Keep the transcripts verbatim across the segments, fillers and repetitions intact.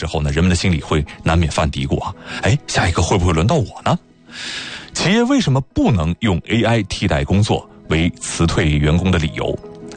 时候呢，人们的心里会难免犯嘀咕啊，哎，下一个会不会轮到我呢？企业为什么不能用 A I 替代工作为辞退员工的理由？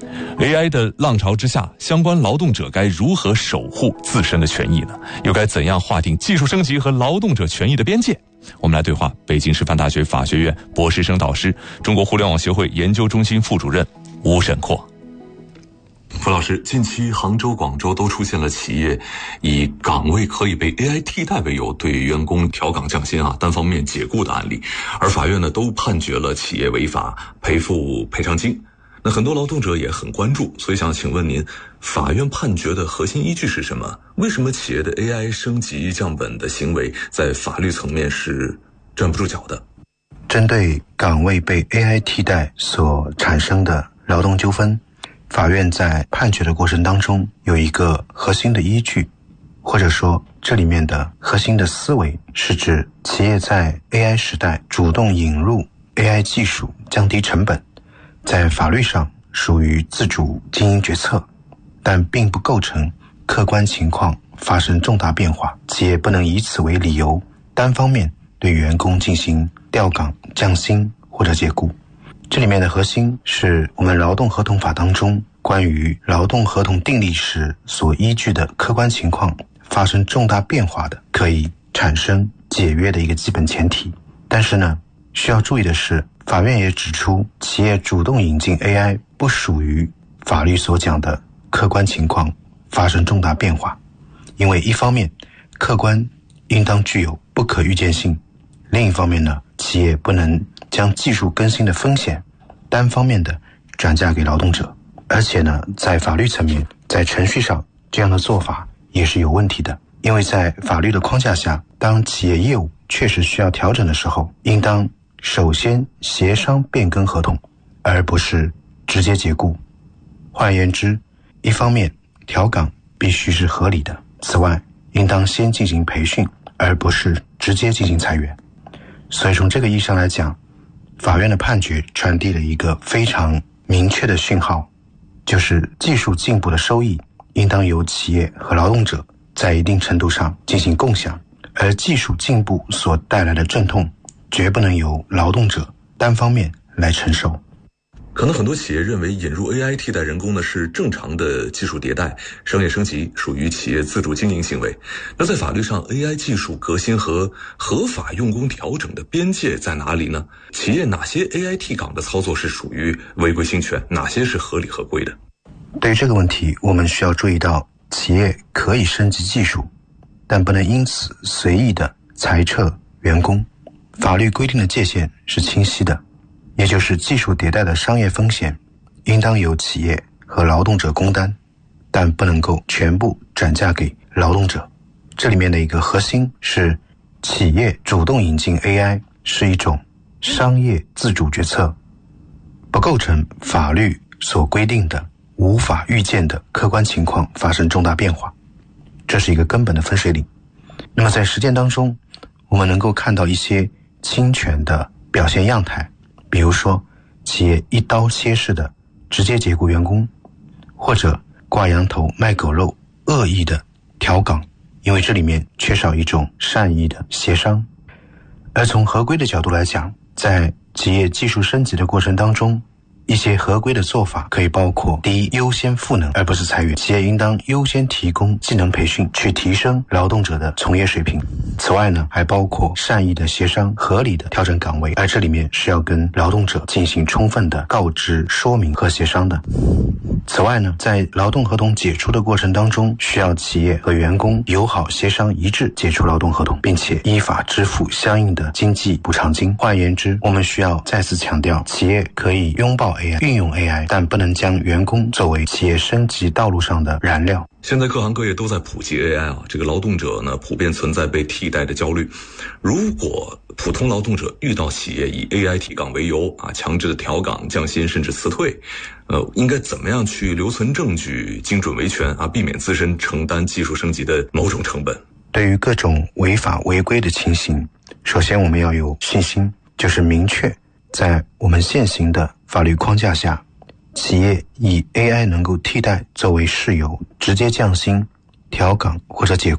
A I 的浪潮之下，相关劳动者该如何守护自身的权益呢？又该怎样划定技术升级和劳动者权益的边界？我们来对话北京师范大学法学院博士生导师、中国互联网协会研究中心副主任吴沈阔。傅老师，近期杭州、广州都出现了企业以岗位可以被 A I 替代为由，对员工调岗降薪啊、单方面解雇的案例，而法院呢都判决了企业违法，赔付赔偿金。那很多劳动者也很关注，所以想请问您，法院判决的核心依据是什么？为什么企业的 A I 升级降本的行为在法律层面是站不住脚的？ 针对岗位被 A I 替代所产生的劳动纠纷，法院在判决的过程当中有一个核心的依据，或者说这里面的核心的思维是指企业在 A I 时代主动引入 A I 技术降低成本，在法律上属于自主经营决策，但并不构成客观情况发生重大变化，企业不能以此为理由单方面对员工进行调岗、降薪或者解雇。这里面的核心是我们劳动合同法当中关于劳动合同订立时所依据的客观情况发生重大变化的，可以产生解约的一个基本前提。但是呢，需要注意的是，法院也指出，企业主动引进 A I 不属于法律所讲的客观情况发生重大变化，因为一方面，客观应当具有不可预见性，另一方面呢，企业不能将技术更新的风险单方面的转嫁给劳动者，而且呢，在法律层面，在程序上，这样的做法也是有问题的。因为在法律的框架下，当企业业务确实需要调整的时候，应当首先协商变更合同，而不是直接解雇。换言之，一方面调岗必须是合理的，此外应当先进行培训，而不是直接进行裁员。所以从这个意义上来讲，法院的判决传递了一个非常明确的讯号，就是技术进步的收益应当由企业和劳动者在一定程度上进行共享，而技术进步所带来的阵痛绝不能由劳动者单方面来承受。 可能很多企业认为引入 A I 替代人工呢是正常的技术迭代、商业升级，属于企业自主经营行为。那在法律上 A I 技术革新和合法用工调整的边界在哪里呢？企业哪些 A I 替岗的操作是属于违规侵权，哪些是合理合规的？ 对于这个问题，我们需要注意到，企业可以升级技术，但不能因此随意的裁撤员工。法律规定的界限是清晰的，也就是技术迭代的商业风险应当由企业和劳动者共担，但不能够全部转嫁给劳动者。这里面的一个核心是，企业主动引进 A I 是一种商业自主决策，不构成法律所规定的无法预见的客观情况发生重大变化，这是一个根本的分水岭。那么在实践当中，我们能够看到一些侵权的表现样态，比如说企业一刀切式的直接解雇员工，或者挂羊头卖狗肉，恶意的调岗，因为这里面缺少一种善意的协商。而从合规的角度来讲，在企业技术升级的过程当中，一些合规的做法可以包括：第一，优先赋能而不是裁员，企业应当优先提供技能培训，去提升劳动者的从业水平。此外呢，还包括善意的协商，合理的调整岗位，而这里面是要跟劳动者进行充分的告知、说明和协商的。此外呢，在劳动合同解除的过程当中，需要企业和员工友好协商一致解除劳动合同，并且依法支付相应的经济补偿金。换言之，我们需要再次强调，企业可以拥抱 A I， 运用 A I， 但不能将员工作为企业升级道路上的燃料。 现在各行各业都在普及 A I 啊，这个劳动者呢普遍存在被替代的焦虑。如果普通劳动者遇到企业以 A I 替岗为由啊，强制的调岗、降薪甚至辞退，呃，应该怎么样去留存证据、精准维权啊，避免自身承担技术升级的某种成本？ 对于各种违法违规的情形，首先我们要有信心，就是明确在我们现行的法律框架下，企业以 A I 能够替代作为事由直接降薪、调岗或者解雇，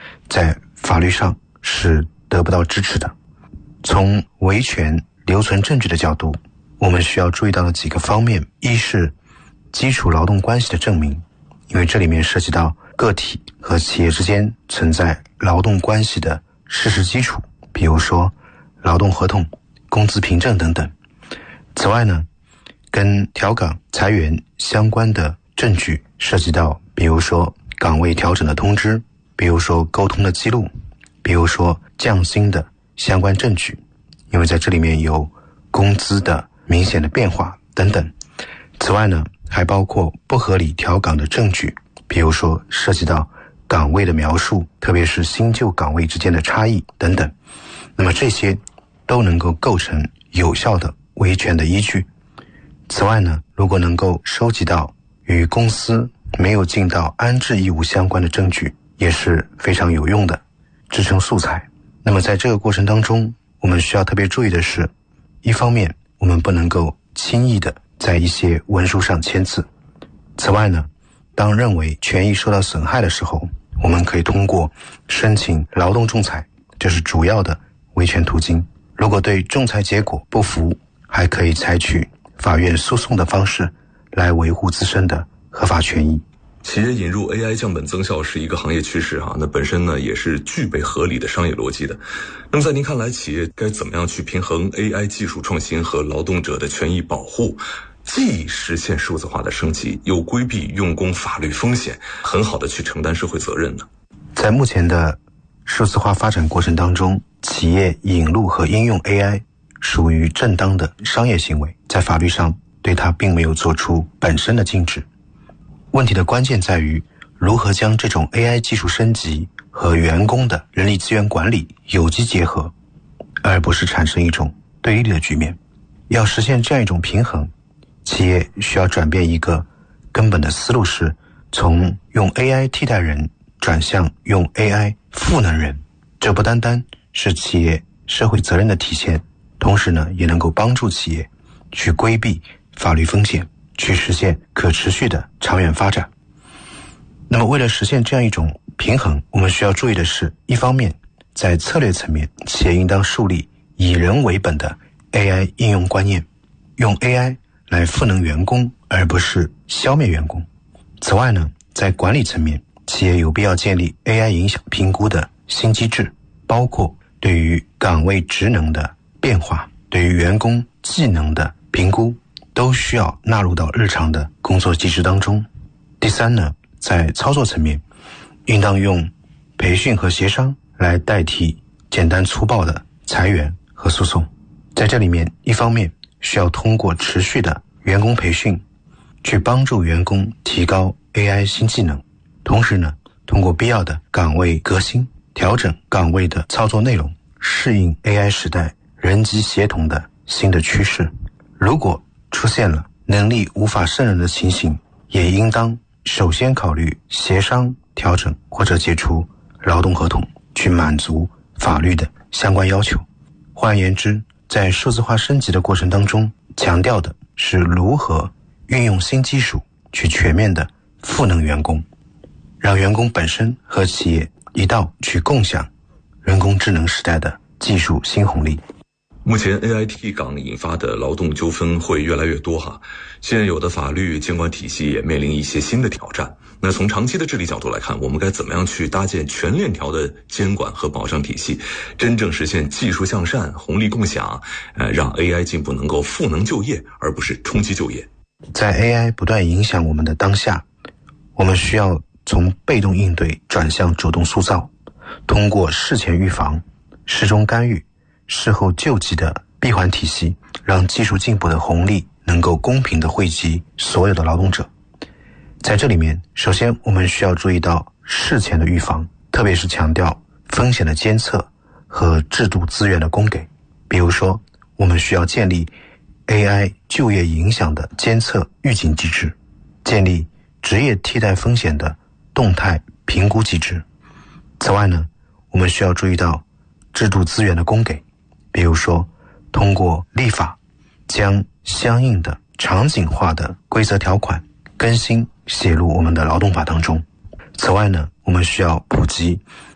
在法律上是得不到支持的。从维权留存证据的角度，我们需要注意到的几个方面，一是基础劳动关系的证明，因为这里面涉及到个体和企业之间存在劳动关系的事实基础，比如说劳动合同、工资凭证等等。此外呢，跟调岗、裁员相关的证据涉及到，比如说岗位调整的通知，比如说沟通的记录，比如说降薪的相关证据，因为在这里面有工资的明显的变化等等。此外呢，还包括不合理调岗的证据，比如说涉及到岗位的描述，特别是新旧岗位之间的差异等等。那么这些都能够构成有效的维权的依据。此外呢，如果能够收集到与公司没有尽到安置义务相关的证据，也是非常有用的支撑素材。那么在这个过程当中，我们需要特别注意的是，一方面我们不能够轻易的在一些文书上签字。此外呢，当认为权益受到损害的时候，我们可以通过申请劳动仲裁，这是主要的维权途径。如果对仲裁结果不服，还可以采取法院诉讼的方式来维护自身的合法权益。 企业引入 A I 降本增效是一个行业趋势哈，那本身呢也是具备合理的商业逻辑的。那么在您看来，企业该怎么样去平衡 A I 技术创新和劳动者的权益保护，既实现数字化的升级，又规避用工法律风险，很好的去承担社会责任呢？ 在目前的数字化发展过程当中，企业引入和应用 A I 属于正当的商业行为，在法律上对它并没有做出本身的禁止。问题的关键在于如何将这种 A I 技术升级和员工的人力资源管理有机结合，而不是产生一种对立的局面。要实现这样一种平衡，企业需要转变一个根本的思路，是从用 A I 替代人转向用 A I 赋能人。这不单单是企业社会责任的体现，同时呢，也能够帮助企业去规避法律风险，去实现可持续的长远发展。那么为了实现这样一种平衡，我们需要注意的是，一方面在策略层面，企业应当树立以人为本的 A I 应用观念，用 A I 来赋能员工，而不是消灭员工。此外呢，在管理层面，企业有必要建立 A I 影响评估的新机制，包括对于岗位职能的变化，对于员工技能的评估，都需要纳入到日常的工作机制当中。第三呢，在操作层面，应当用培训和协商来代替简单粗暴的裁员和诉讼。在这里面，一方面需要通过持续的员工培训，去帮助员工提高 A I 新技能，同时呢，通过必要的岗位革新，调整岗位的操作内容，适应 A I 时代人机协同的新的趋势。如果出现了能力无法胜任的情形，也应当首先考虑协商调整或者解除劳动合同，去满足法律的相关要求。换而言之，在数字化升级的过程当中，强调的是如何运用新技术去全面的赋能员工，让员工本身和企业一道去共享人工智能时代的技术新红利。 目前 A I 替岗引发的劳动纠纷会越来越多哈，现有的法律监管体系也面临一些新的挑战。那从长期的治理角度来看，我们该怎么样去搭建全链条的监管和保障体系，真正实现技术向善、红利共享，呃，让 A I 进步能够赋能就业，而不是冲击就业。 在 A I 不断影响我们的当下，我们需要从被动应对转向主动塑造，通过事前预防、事中干预、事后救济的闭环体系，让技术进步的红利能够公平地惠及所有的劳动者。在这里面，首先我们需要注意到事前的预防，特别是强调风险的监测和制度资源的供给。比如说，我们需要建立 A I 就业影响的监测预警机制，建立职业替代风险的动态评估机制。此外呢，我们需要注意到制度资源的供给，比如说通过立法将相应的场景化的规则条款更新写入我们的劳动法当中。此外呢，我们需要普及